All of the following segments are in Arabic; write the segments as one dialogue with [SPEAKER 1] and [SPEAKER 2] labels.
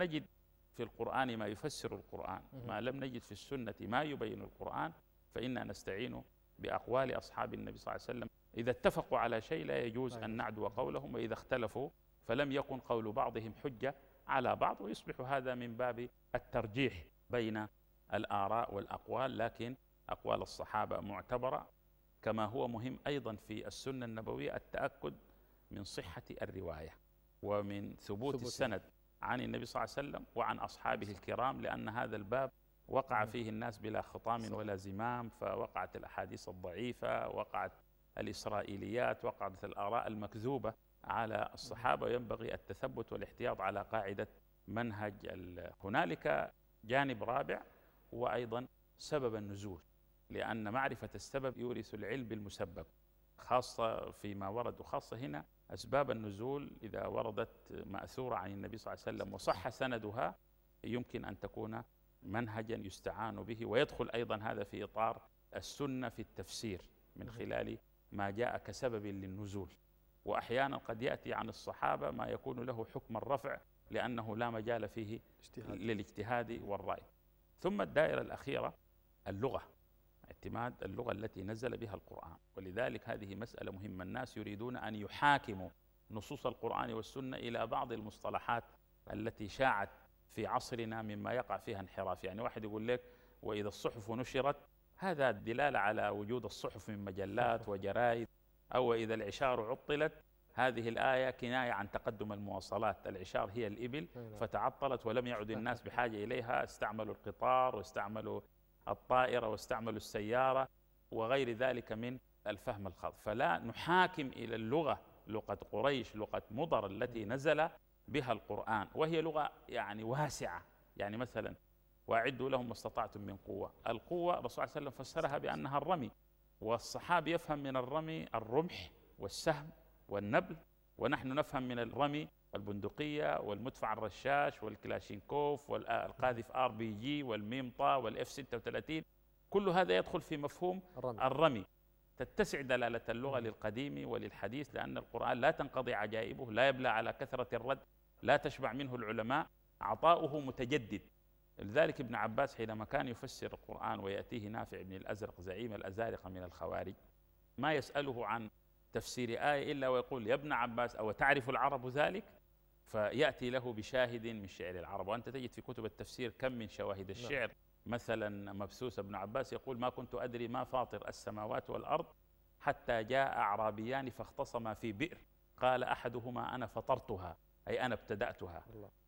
[SPEAKER 1] نجد في القرآن ما يفسر القرآن، ما لم نجد في السنة ما يبين القرآن، فإننا نستعين بأقوال أصحاب النبي صلى الله عليه وسلم. إذا اتفقوا على شيء لا يجوز أن نعدو قولهم، وإذا اختلفوا فلم يكن قول بعضهم حجة على بعض، ويصبح هذا من باب الترجيح بين الآراء والأقوال. لكن أقوال الصحابة معتبرة، كما هو مهم أيضا في السنة النبوية التأكد من صحة الرواية ومن ثبوت السند عن النبي صلى الله عليه وسلم وعن أصحابه الكرام، لأن هذا الباب وقع فيه الناس بلا خطام ولا زمام، فوقعت الأحاديث الضعيفة، وقعت الإسرائيليات، وقعت الآراء المكذوبة على الصحابة، وينبغي التثبت والاحتياط على قاعدة منهج. هنالك جانب رابع هو أيضا سبب النزول، لأن معرفة السبب يورث العلم بالمسبب، خاصة فيما ورد، وخاصة هنا أسباب النزول إذا وردت مأثورة عن النبي صلى الله عليه وسلم وصح سندها يمكن أن تكون منهجا يستعان به، ويدخل أيضا هذا في إطار السنة في التفسير من خلال ما جاء كسبب للنزول. وأحيانا قد يأتي عن الصحابة ما يكون له حكم الرفع لأنه لا مجال فيه للاجتهاد والرأي. ثم الدائرة الأخيرة اللغة، اعتماد اللغة التي نزل بها القرآن، ولذلك هذه مسألة مهمة. الناس يريدون أن يحاكموا نصوص القرآن والسنة إلى بعض المصطلحات التي شاعت في عصرنا مما يقع فيها انحراف. يعني واحد يقول لك وإذا الصحف نشرت، هذا دلالة على وجود الصحف من مجلات وجرائد، أو إذا العشار عطلت، هذه الآية كناية عن تقدم المواصلات، العشار هي الإبل فتعطلت ولم يعد الناس بحاجة إليها، استعملوا القطار واستعملوا الطائرة واستعملوا السيارة وغير ذلك من الفهم الخاطئ. فلا نحاكم إلى اللغة، لغة قريش، لغة مضر التي نزل بها القرآن، وهي لغة يعني واسعة. يعني مثلا وأعدوا لهم ما استطعتم من قوة، القوة الرسول صلى الله عليه وسلم فسرها بأنها الرمي، والصحابي يفهم من الرمي الرمح والسهم والنبل، ونحن نفهم من الرمي البندقية والمدفع الرشاش والكلاشينكوف والقاذف RPG والميمطة والF 36، كل هذا يدخل في مفهوم الرمي. تتسع دلالة اللغة للقديم وللحديث، لأن القرآن لا تنقضي عجائبه، لا يبلى على كثرة الرد، لا تشبع منه العلماء، عطاؤه متجدد. لذلك ابن عباس حينما كان يفسر القرآن ويأتيه نافع بن الأزرق زعيم الأزارقة من الخوارج، ما يسأله عن تفسير آية إلا ويقول يا ابن عباس أو تعرف العرب ذلك؟ فيأتي له بشاهد من شعر العرب. وأنت تجد في كتب التفسير كم من شواهد الشعر. مثلا مبسوس ابن عباس يقول ما كنت أدري ما فاطر السماوات والأرض حتى جاء أعرابيان فاختصما في بئر، قال أحدهما أنا فطرتها، أي أنا ابتدأتها.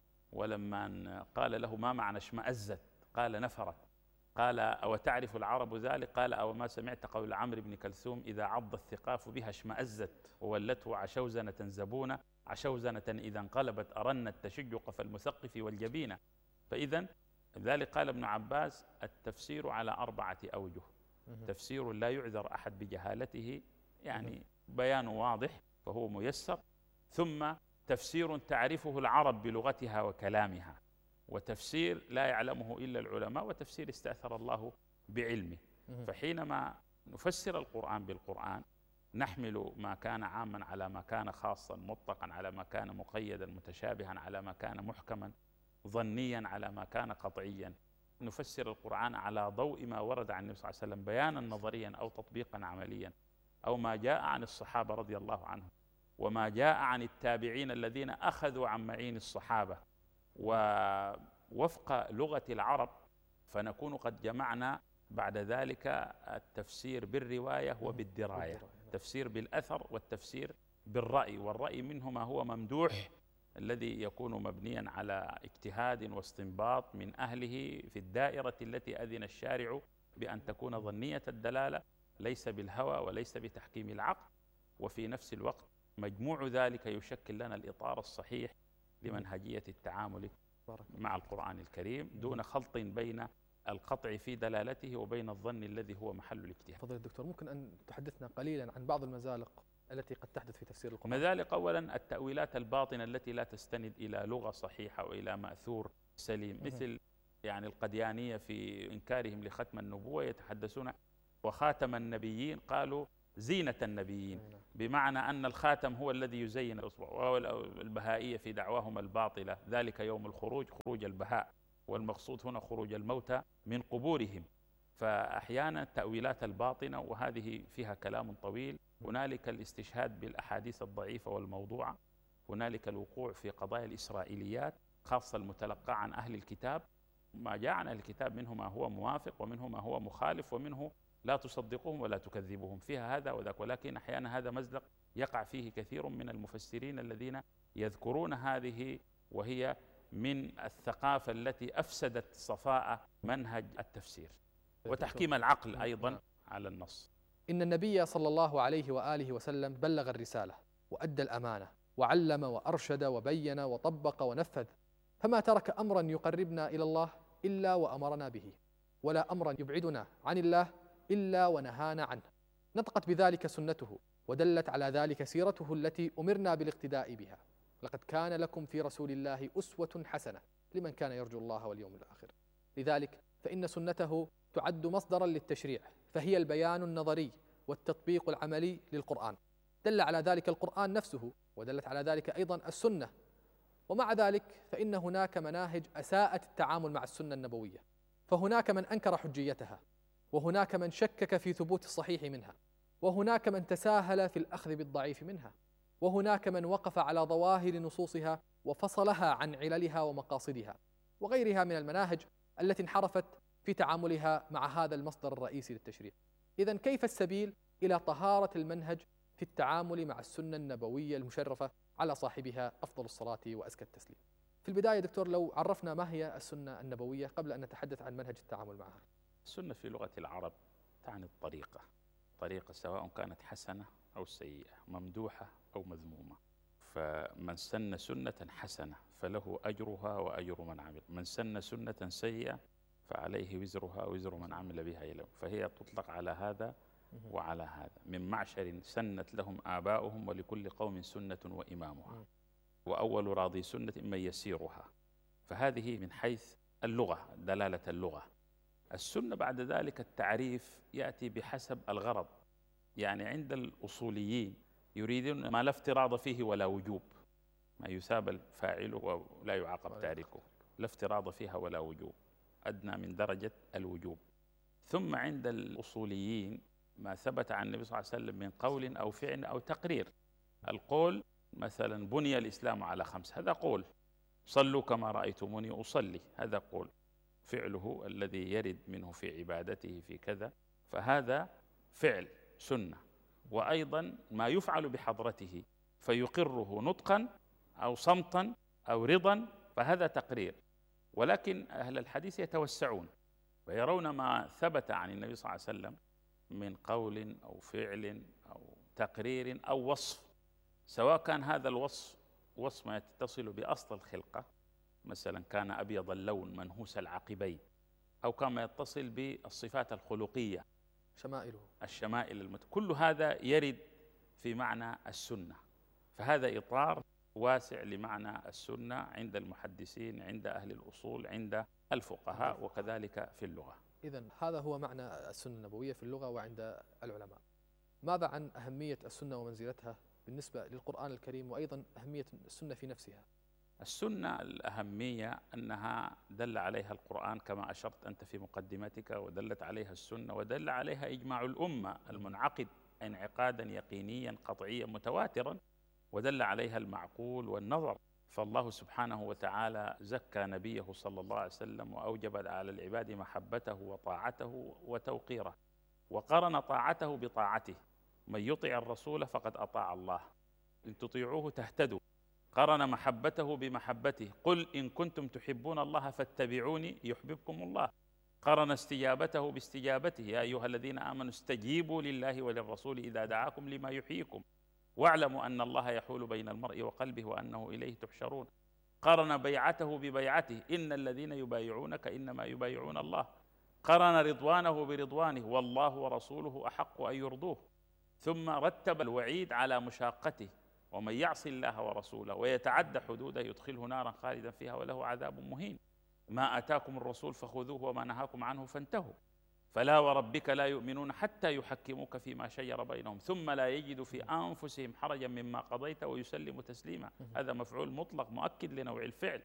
[SPEAKER 1] ولما قال له ما معنى اشمأزت، قال نفرت. قال أو تعرف العرب ذلك؟ قال أو ما سمعت قول عمرو بن كلثوم إذا عض الثقاف بها اشمأزت وولته عشوزنة زبونة، عشوزنة إذا انقلبت أرنت تشج قف المثقف والجبينة. فإذا ذلك قال ابن عباس التفسير على 4 أوجه، تفسير لا يعذر أحد بجهالته، يعني بيان واضح فهو ميسر، ثم تفسير تعرفه العرب بلغتها وكلامها، وتفسير لا يعلمه إلا العلماء، وتفسير استأثر الله بعلمه. فحينما نفسر القرآن بالقرآن نحمل ما كان عاما على ما كان خاصا، مطلقا على ما كان مقيدا، متشابها على ما كان محكما، ظنيا على ما كان قطعيا. نفسر القرآن على ضوء ما ورد عن النبي صلى الله عليه وسلم بيانا نظريا أو تطبيقا عمليا، أو ما جاء عن الصحابة رضي الله عنهم، وما جاء عن التابعين الذين أخذوا عن معين الصحابة، ووفق لغة العرب، فنكون قد جمعنا بعد ذلك التفسير بالرواية وبالدراية، التفسير بالأثر والتفسير بالرأي. والرأي منه ما هو ممدوح الذي يكون مبنيا على اجتهاد واستنباط من أهله في الدائرة التي أذن الشارع بأن تكون ظنية الدلالة، ليس بالهوى وليس بتحكيم العقل. وفي نفس الوقت مجموع ذلك يشكل لنا الإطار الصحيح لمنهجية التعامل مع القرآن الكريم، دون خلط بين القطع في دلالته وبين الظن الذي هو محل الاجتهاد.
[SPEAKER 2] فضيلة الدكتور، ممكن أن تحدثنا قليلا عن بعض المزالق التي قد تحدث في تفسير القرآن؟
[SPEAKER 1] مزالق أولا التأويلات الباطنة التي لا تستند إلى لغة صحيحة وإلى مأثور سليم، مثل يعني القديانية في إنكارهم لختم النبوة يتحدثون وخاتم النبيين، قالوا زينة النبيين، بمعنى أن الخاتم هو الذي يزين الإصبع. والبهائية في دعواهم الباطلة ذلك يوم الخروج، خروج البهاء، والمقصود هنا خروج الموتى من قبورهم. فأحيانا التأويلات الباطنة، وهذه فيها كلام طويل، هنالك الاستشهاد بالأحاديث الضعيفة والموضوعة، هنالك الوقوع في قضايا الإسرائيليات خاصة المتلقى عن أهل الكتاب. ما جاء عن أهل الكتاب منه ما هو موافق ومنه ما هو مخالف ومنه لا تصدقهم ولا تكذبهم، فيها هذا وذاك. ولكن أحيانا هذا مزلق يقع فيه كثير من المفسرين الذين يذكرون هذه، وهي من الثقافة التي أفسدت صفاء منهج التفسير وتحكيم العقل أيضا على النص.
[SPEAKER 2] إن النبي صلى الله عليه وآله وسلم بلغ الرسالة وأدى الأمانة وعلم وأرشد وبين وطبق ونفذ، فما ترك أمرا يقربنا إلى الله إلا وأمرنا به، ولا أمرا يبعدنا عن الله إلا ونهانا عنه. نطقت بذلك سنته، ودلت على ذلك سيرته التي أمرنا بالاقتداء بها. لقد كان لكم في رسول الله أسوة حسنة لمن كان يرجو الله واليوم الآخر. لذلك فإن سنته تعد مصدرا للتشريع، فهي البيان النظري والتطبيق العملي للقرآن. دل على ذلك القرآن نفسه، ودلت على ذلك أيضا السنة. ومع ذلك فإن هناك مناهج أساءت التعامل مع السنة النبوية، فهناك من أنكر حجيتها، وهناك من شكك في ثبوت الصحيح منها، وهناك من تساهل في الأخذ بالضعيف منها، وهناك من وقف على ظواهر نصوصها وفصلها عن عللها ومقاصدها، وغيرها من المناهج التي انحرفت في تعاملها مع هذا المصدر الرئيسي للتشريع. إذن كيف السبيل إلى طهارة المنهج في التعامل مع السنة النبوية المشرفة على صاحبها أفضل الصلاة وأزكى التسليم؟ في البداية دكتور، لو عرفنا ما هي السنة النبوية قبل أن نتحدث عن منهج التعامل معها.
[SPEAKER 1] السنة في لغة العرب تعني الطريقة، طريقة سواء كانت حسنة أو سيئة، ممدوحة أو مذمومة. فمن سن سنة حسنة فله أجرها وأجر من عمل، من سن سنة سيئة فعليه وزرها وزر من عمل بها إلى. فهي تطلق على هذا وعلى هذا، من معشر سنت لهم آباؤهم ولكل قوم سنة وإمامها، وأول راضي سنة من يسيرها. فهذه من حيث اللغة، دلالة اللغة. السنة بعد ذلك التعريف يأتي بحسب الغرض. يعني عند الأصوليين يريدون ما لا افتراض فيه ولا وجوب، ما يثاب الفاعل ولا يعاقب تاركه، لا افتراض فيها ولا وجوب، أدنى من درجة الوجوب. ثم عند الأصوليين ما ثبت عن النبي صلى الله عليه وسلم من قول أو فعل أو تقرير. القول مثلا بني الإسلام على 5، هذا قول، صلوا كما رأيتموني أصلي، هذا قول. فعله الذي يرد منه في عبادته في كذا، فهذا فعل سنة. وأيضا ما يفعل بحضرته فيقره نطقا أو صمتا أو رضا، فهذا تقرير. ولكن أهل الحديث يتوسعون ويرون ما ثبت عن النبي صلى الله عليه وسلم من قول أو فعل أو تقرير أو وصف، سواء كان هذا الوصف وصف ما يتصل بأصل الخلقة، مثلا كان أبيض اللون منهوس العقبين، أو كما يتصل بالصفات الخلقية،
[SPEAKER 2] شمائله،
[SPEAKER 1] الشمائل كل هذا يرد في معنى السنة. فهذا إطار واسع لمعنى السنة عند المحدثين، عند أهل الأصول، عند الفقهاء، وكذلك في اللغة.
[SPEAKER 2] إذن هذا هو معنى السنة النبوية في اللغة وعند العلماء. ماذا عن أهمية السنة ومنزلتها بالنسبة للقرآن الكريم، وأيضا أهمية السنة في نفسها؟
[SPEAKER 1] السنة الأهمية أنها دل عليها القرآن كما أشرت أنت في مقدمتك، ودلت عليها السنة، ودل عليها إجماع الأمة المنعقد انعقادا يقينيا قطعيا متواترا، ودل عليها المعقول والنظر. فالله سبحانه وتعالى زكى نبيه صلى الله عليه وسلم وأوجب على العباد محبته وطاعته وتوقيره، وقرن طاعته بطاعته. من يطع الرسول فقد أطاع الله، إن تطيعوه تهتدوا. قرن محبته بمحبته، قل إن كنتم تحبون الله فاتبعوني يحببكم الله. قرن استجابته باستجابته، يا أيها الذين آمنوا استجيبوا لله وللرسول إذا دعاكم لما يحييكم واعلموا أن الله يحول بين المرء وقلبه وأنه إليه تحشرون. قرن بيعته ببيعته، إن الذين يبايعونك إنما يبايعون الله. قرن رضوانه برضوانه، والله ورسوله أحق أن يرضوه. ثم رتب الوعيد على مشاقته، ومن يعص الله ورسوله ويتعدى حدوده يدخله نارا خالدا فيها وله عذاب مهين. ما آتاكم الرسول فخذوه وما نهاكم عنه فانتهوا. فلا وربك لا يؤمنون حتى يحكموك فيما شجر بينهم ثم لا يجدوا في أنفسهم حرجا مما قضيت ويسلموا تسليما. هذا مفعول مطلق مؤكد لنوع الفعل.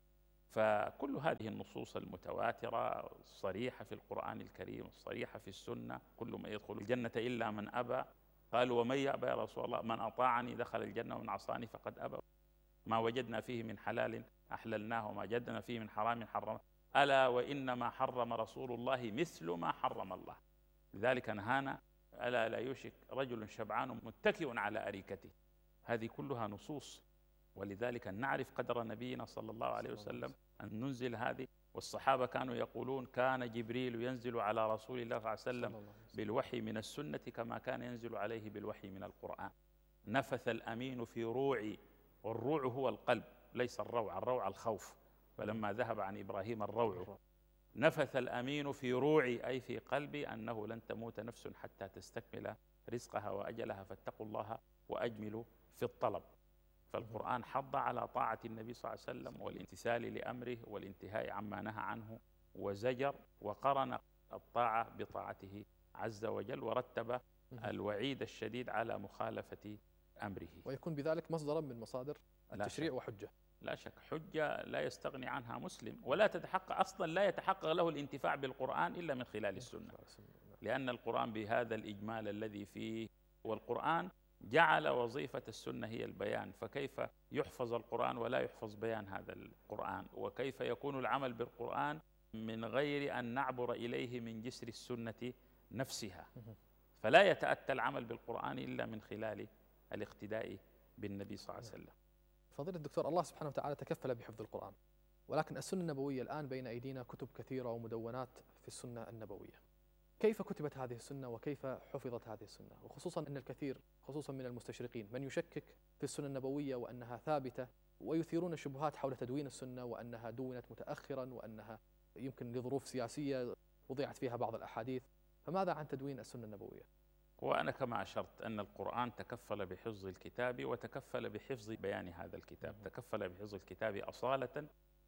[SPEAKER 1] فكل هذه النصوص المتواترة الصريحة في القرآن الكريم الصريحة في السنة، كل من يدخل الجنة إلا من أبى. قالوا ومن يأبى يا رسول الله؟ من أطاعني دخل الجنة ومن عصاني فقد أبى. ما وجدنا فيه من حلال أحللناه وما وجدنا فيه من حرام حرمناه، ألا وإنما حرم رسول الله مثل ما حرم الله. لذلك نهانا ألا لا يوشك رجل شبعان متكئ على أريكته. هذه كلها نصوص، ولذلك أن نعرف قدر نبينا صلى الله عليه وسلم أن ننزل هذه. والصحابة كانوا يقولون كان جبريل ينزل على رسول الله صلى الله عليه وسلم بالوحي من السنة كما كان ينزل عليه بالوحي من القرآن. نفث الأمين في روعي، والروع هو القلب ليس الروع، الروع الخوف، فلما ذهب عن إبراهيم الروع نفث الأمين في روعي أي في قلبي أنه لن تموت نفس حتى تستكمل رزقها وأجلها فاتقوا الله وأجملوا في الطلب. فالقرآن حض على طاعة النبي صلى الله عليه وسلم والامتثال لأمره والانتهاء عما نهى عنه، وزجر وقرن الطاعة بطاعته عز وجل، ورتب الوعيد الشديد على مخالفة أمره.
[SPEAKER 2] ويكون بذلك مصدرا من مصادر التشريع وحجة.
[SPEAKER 1] لا شك، حجة لا يستغني عنها مسلم، ولا تتحقق أصلا، لا يتحقق له الانتفاع بالقرآن إلا من خلال السنة، لأن القرآن بهذا الإجمال الذي فيه، والقرآن جعل وظيفة السنة هي البيان، فكيف يحفظ القرآن ولا يحفظ بيان هذا القرآن؟ وكيف يكون العمل بالقرآن من غير أن نعبر إليه من جسر السنة نفسها؟ فلا يتأتى العمل بالقرآن إلا من خلال الاقتداء بالنبي صلى الله عليه وسلم.
[SPEAKER 2] فضيلة الدكتور، الله سبحانه وتعالى تكفل بحفظ القرآن، ولكن السنة النبوية الآن بين أيدينا كتب كثيرة ومدونات في السنة النبوية. كيف كتبت هذه السنة وكيف حفظت هذه السنة؟ وخصوصا أن الكثير خصوصا من المستشرقين من يشكك في السنة النبوية وأنها ثابتة، ويثيرون الشبهات حول تدوين السنة وأنها دونت متأخرا وأنها يمكن لظروف سياسية وضيعت فيها بعض الأحاديث. فماذا عن تدوين السنة النبوية؟
[SPEAKER 1] وأنا كما أشرت أن القرآن تكفل بحفظ الكتاب وتكفل بحفظ بيان هذا الكتاب، تكفل بحفظ الكتاب أصالة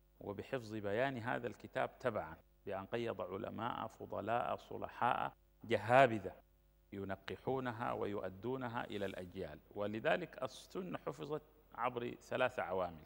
[SPEAKER 1] وبحفظ بيان هذا الكتاب تبعا، بأن قيض علماء فضلاء صلحاء جهابذة ينقحونها ويؤدونها إلى الأجيال. ولذلك السنة حفظت عبر 3 عوامل.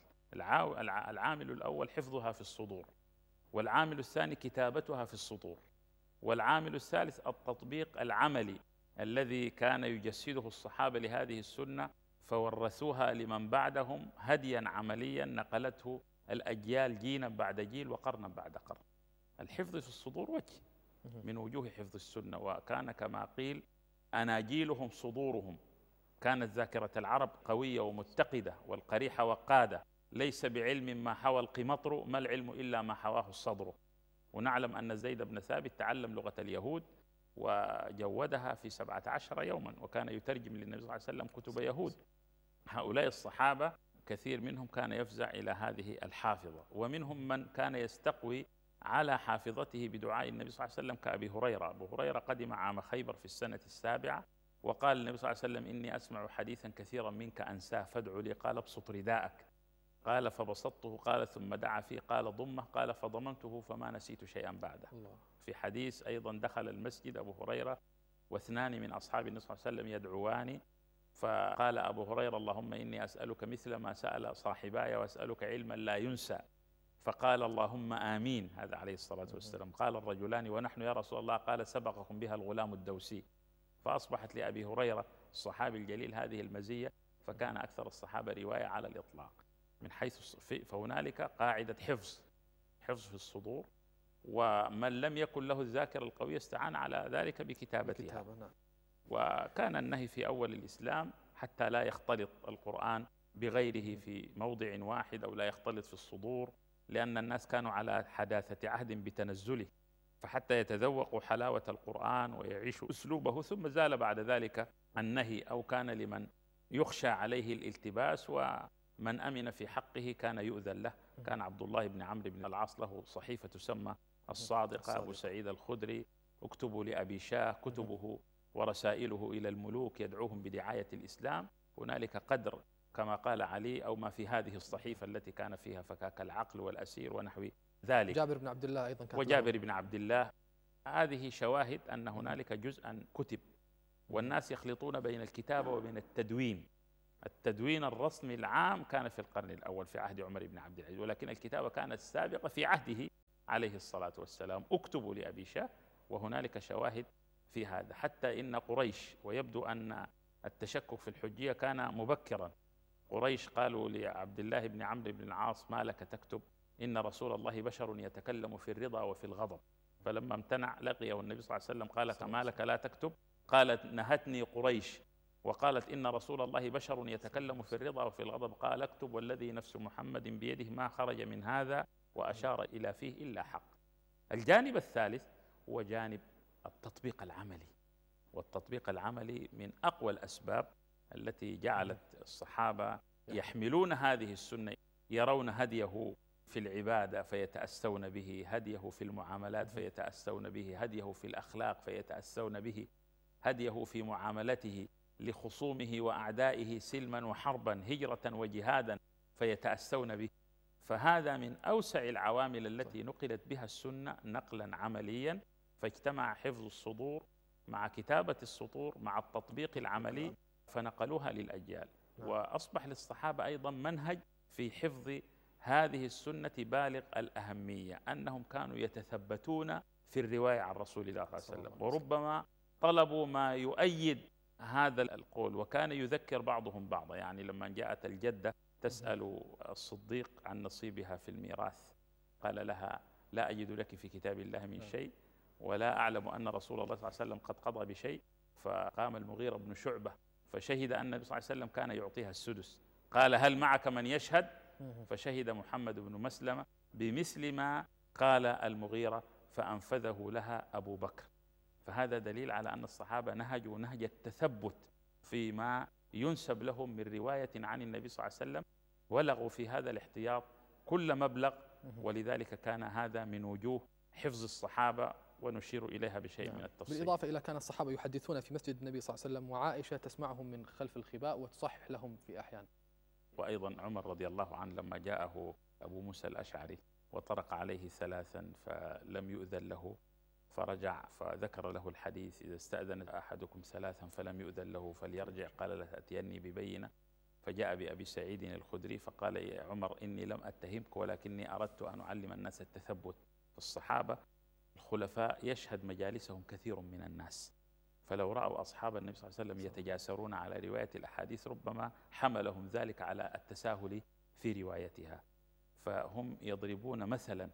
[SPEAKER 1] العامل الأول حفظها في الصدور، والعامل الثاني كتابتها في السطور، والعامل الثالث التطبيق العملي الذي كان يجسده الصحابة لهذه السنة، فورثوها لمن بعدهم هديا عمليا نقلته الأجيال جيلا بعد جيل وقرنا بعد قرن. الحفظ في الصدور وجه من وجوه حفظ السنة، وكان كما قيل أناجيلهم صدورهم. كانت ذاكرة العرب قوية ومتقدة والقريحة وقادة، ليس بعلم ما حوى القمطر، ما العلم إلا ما حواه الصدر. ونعلم أن زيد بن ثابت تعلم لغة اليهود وجودها في 17 يوما، وكان يترجم للنبي صلى الله عليه وسلم كتب يهود. هؤلاء الصحابة كثير منهم كان يفزع إلى هذه الحافظة، ومنهم من كان يستقوي على حافظته بدعاء النبي صلى الله عليه وسلم كأبي هريرة. أبو هريرة قدم عام خيبر في السنة 7، وقال النبي صلى الله عليه وسلم إني أسمع حديثا كثيرا منك أنساه فادعو لي. قال ابسط رداءك. قال فبسطته. قال ثم دعا فيه. قال ضمه. قال فضمنته فما نسيت شيئا بعده. في حديث أيضا دخل المسجد أبو هريرة واثنان من أصحاب النبي صلى الله عليه وسلم يدعوان، فقال أبو هريرة اللهم إني أسألك مثل ما سأل صاحباي وأسألك علما لا ينسى. فقال اللهم آمين، هذا عليه الصلاة والسلام. قال الرجلان ونحن يا رسول الله؟ قال سبقكم بها الغلام الدوسي. فأصبحت لأبي هريرة الصحابي الجليل هذه المزية، فكان أكثر الصحابة رواية على الإطلاق من حيث فهنالك قاعدة حفظ في الصدور، ومن لم يكن له الذاكرة القوية استعان على ذلك بكتابتها. وكان النهي في أول الإسلام حتى لا يختلط القرآن بغيره في موضع واحد أو لا يختلط في الصدور، لأن الناس كانوا على حداثة عهد بتنزله، فحتى يتذوقوا حلاوة القرآن ويعيشوا أسلوبه. ثم زال بعد ذلك النهي، أو كان لمن يخشى عليه الالتباس ومن أمن في حقه كان يؤذن له. كان عبد الله بن عمرو بن العاص له صحيفة تسمى الصادقة. أبو سعيد الخدري اكتبوا لأبي شاه، كتبه ورسائله إلى الملوك يدعوهم بدعاية الإسلام. هنالك قدر كما قال علي أو ما في هذه الصحيفة التي كان فيها فكاك العقل والأسير ونحو ذلك.
[SPEAKER 2] جابر بن عبد الله أيضا كان،
[SPEAKER 1] وجابر بن عبد الله هذه شواهد أن هنالك جزءا كتب، والناس يخلطون بين الكتابة وبين التدوين. التدوين الرسمي العام كان في القرن الأول في عهد عمر بن عبد العزيز، ولكن الكتابة كانت سابقة في عهده عليه الصلاة والسلام. اكتبوا لأبي شاه، وهنالك شواهد في هذا. حتى إن قريش، ويبدو أن التشكك في الحجية كان مبكرا، قريش قالوا لعبد الله بن عمرو بن العاص: ما لك تكتب؟ إن رسول الله بشر يتكلم في الرضا وفي الغضب. فلما امتنع لقيه النبي صلى الله عليه وسلم قال: فما لك لا تكتب؟ قالت: نهتني قريش وقالت إن رسول الله بشر يتكلم في الرضا وفي الغضب. قال: اكتب والذي نفس محمد بيده ما خرج من هذا، وأشار إلى فيه إلا حق. الجانب الثالث هو جانب التطبيق العملي، والتطبيق العملي من أقوى الأسباب التي جعلت الصحابة يحملون هذه السنة، يرون هديه في العبادة فيتأسون به، هديه في المعاملات فيتأسون به، هديه في الأخلاق فيتأسون به، هديه في معاملته لخصومه وأعدائه سلما وحربا، هجرة وجهادا فيتأسون به. فهذا من أوسع العوامل التي نقلت بها السنة نقلا عمليا، فاجتمع حفظ الصدور مع كتابة السطور مع التطبيق العملي فنقلوها للأجيال. وأصبح للصحابة أيضا منهج في حفظ هذه السنة بالغ الأهمية، أنهم كانوا يتثبتون في الرواية عن رسول الله صلى الله عليه وسلم، وربما طلبوا ما يؤيد هذا القول، وكان يذكر بعضهم بعضا. يعني لما جاءت الجدة تسأل الصديق عن نصيبها في الميراث، قال لها: لا أجد لك في كتاب الله من شيء، ولا أعلم أن رسول الله صلى الله عليه وسلم قد قضى بشيء. فقام المغيرة بن شعبة فشهد أن النبي صلى الله عليه وسلم كان يعطيها السدس، قال: هل معك من يشهد؟ فشهد محمد بن مسلمة بمثل ما قال المغيرة، فأنفذه لها أبو بكر. فهذا دليل على أن الصحابة نهجوا نهج التثبت فيما ينسب لهم من رواية عن النبي صلى الله عليه وسلم، ولغوا في هذا الاحتياط كل مبلغ، ولذلك كان هذا من وجوه حفظ الصحابة، ونشير إليها بشيء من التفصيل.
[SPEAKER 2] بالإضافة إلى كان الصحابة يحدثون في مسجد النبي صلى الله عليه وسلم، وعائشة تسمعهم من خلف الخباء وتصحح لهم في أحيان.
[SPEAKER 1] وأيضا عمر رضي الله عنه لما جاءه أبو موسى الأشعري وطرق عليه ثلاثا فلم يؤذن له، فرجع فذكر له الحديث: إذا استأذن أحدكم ثلاثا فلم يؤذن له فليرجع، قال: لا تأتيني ببينة. فجاء بأبي سعيد الخدري فقال: يا عمر إني لم أتهمك، ولكني أردت أن أعلم الناس التثبت. الصحابة الخلفاء يشهد مجالسهم كثير من الناس، فلو رأوا أصحاب النبي صلى الله عليه وسلم يتجاسرون على رواية الأحاديث ربما حملهم ذلك على التساهل في روايتها. فهم يضربون مثلا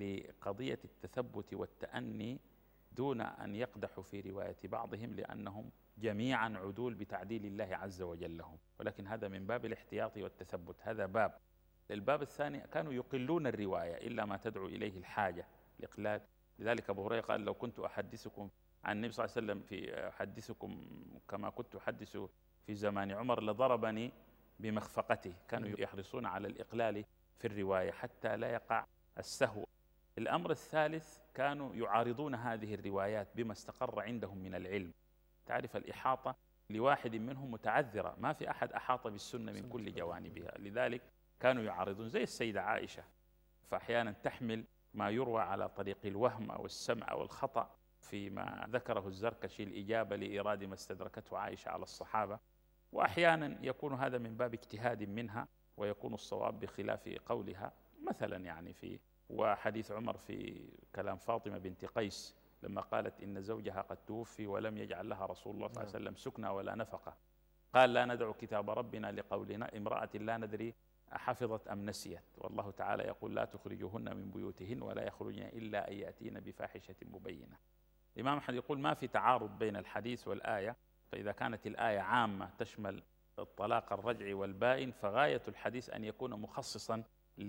[SPEAKER 1] لقضية التثبت والتأني دون أن يقدحوا في رواية بعضهم، لأنهم جميعا عدول بتعديل الله عز وجل لهم، ولكن هذا من باب الاحتياط والتثبت، هذا باب. الباب الثاني كانوا يقلون الرواية إلا ما تدعو إليه الحاجة الإقلال. لذلك أبو هريرة قال: لو كنت أحدثكم عن النبي صلى الله عليه وسلم أحدثكم كما كنت أحدث في زمان عمر لضربني بمخفقته. كانوا يحرصون على الإقلال في الرواية حتى لا يقع السهو. الأمر الثالث كانوا يعارضون هذه الروايات بما استقر عندهم من العلم. تعرف الإحاطة لواحد منهم متعذرة، ما في أحد أحاط بالسنة من كل جوانبها، لذلك كانوا يعارضون. زي السيدة عائشة، فأحيانا تحمل ما يروى على طريق الوهم أو السمع أو الخطأ فيما ذكره الزركشي الإجابة لإيراد ما استدركته عائشة على الصحابة، وأحيانا يكون هذا من باب اجتهاد منها ويكون الصواب بخلاف قولها. مثلا يعني في وحديث عمر في كلام فاطمة بنت قيس لما قالت إن زوجها قد توفي ولم يجعل لها رسول الله صلى الله عليه وسلم سكنى ولا نفقة، قال: لا ندع كتاب ربنا لقولنا امرأة لا ندري حفظت أم نسيت، والله تعالى يقول: لا تخرجوهن من بيوتهن ولا يخرجن إلا أن يأتين بفاحشة مبينة. الإمام أحمد يقول: ما في تعارض بين الحديث والآية، فإذا كانت الآية عامة تشمل الطلاق الرجعي والبائن، فغاية الحديث أن يكون مخصصا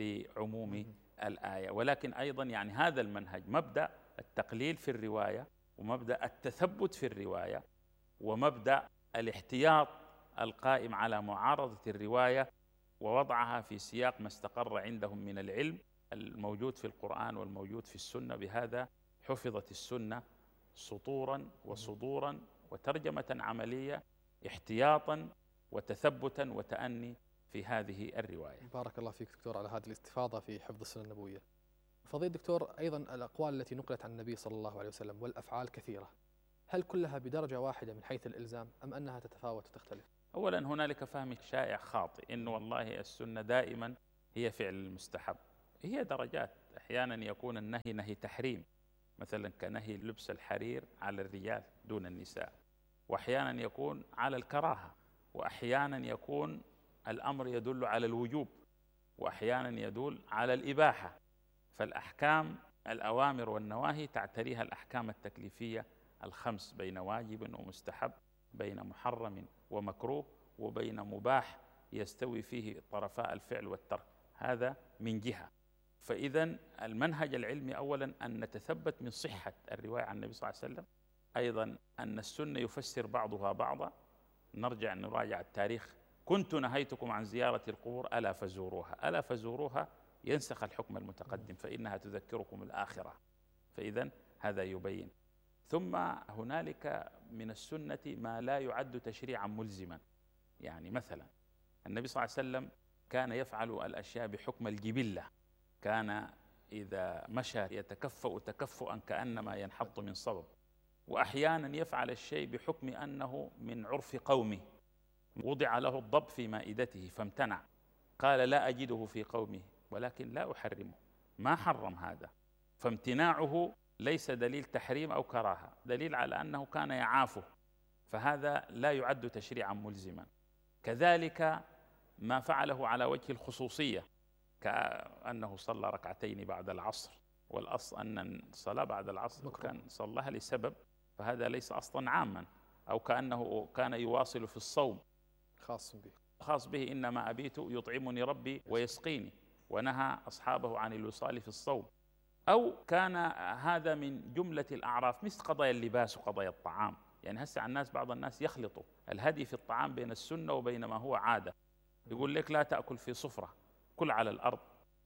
[SPEAKER 1] لعموم الآية. ولكن أيضا يعني هذا المنهج، مبدأ التقليل في الرواية، ومبدأ التثبت في الرواية، ومبدأ الاحتياط القائم على معارضة الرواية ووضعها في سياق ما استقر عندهم من العلم الموجود في القرآن والموجود في السنة. بهذا حفظت السنة سطورا وصدورا وترجمة عملية، احتياطا وتثبتا وتأني في هذه الرواية.
[SPEAKER 2] بارك الله فيك دكتور على هذه الاستفاضة في حفظ السنة النبوية. فضيلة الدكتور، أيضا الأقوال التي نقلت عن النبي صلى الله عليه وسلم والأفعال كثيرة، هل كلها بدرجة واحدة من حيث الإلزام أم أنها تتفاوت وتختلف؟
[SPEAKER 1] أولا هنالك فهم شائع خاطئ إنه والله السنة دائما هي فعل المستحب. هي درجات، أحيانا يكون النهي نهي تحريم، مثلا كنهي لبس الحرير على الرجال دون النساء، وأحيانا يكون على الكراهة، وأحيانا يكون الأمر يدل على الوجوب، وأحيانا يدل على الإباحة. فالأحكام الأوامر والنواهي تعتريها الأحكام التكليفية الخمس، بين واجب ومستحب، بين محرم ومكروه، وبين مباح يستوي فيه طرفاء الفعل والترك. هذا من جهة. فإذا المنهج العلمي أولا أن نتثبت من صحة الرواية عن النبي صلى الله عليه وسلم، أيضا أن السنة يفسر بعضها بعضا. نرجع نراجع التاريخ. كنت نهيتكم عن زيارة القبور ألا فزوروها، ألا فزوروها ينسخ الحكم المتقدم فإنها تذكركم الآخرة. فإذا هذا يبين. ثم هنالك من السنة ما لا يعد تشريعا ملزما. يعني مثلا النبي صلى الله عليه وسلم كان يفعل الأشياء بحكم الجبلة، كان إذا مشى يتكفأ تكفؤا كأنما ينحط من صبب، وأحيانا يفعل الشيء بحكم أنه من عرف قومه. وضع له الضب في مائدته فامتنع، قال لا أجده في قومه ولكن لا أحرمه، ما حرم هذا. فامتناعه ليس دليل تحريم أو كراهة، دليل على أنه كان يعافه، فهذا لا يعد تشريعا ملزما. كذلك ما فعله على وجه الخصوصية، كأنه صلى ركعتين بعد العصر، والأصل أن الصلاة بعد العصر كان صلاها لسبب، فهذا ليس أصلا عاما. أو كأنه كان يواصل في الصوم، خاص به إنما أبيت يطعمني ربي ويسقيني، ونهى أصحابه عن الوصال في الصوم. أو كان هذا من جملة الأعراف مثل قضايا اللباس وقضايا الطعام. يعني هسه الناس، بعض الناس يخلطوا الهدي في الطعام بين السنة وبين ما هو عادة. يقول لك لا تأكل في صفرة، كل على الأرض.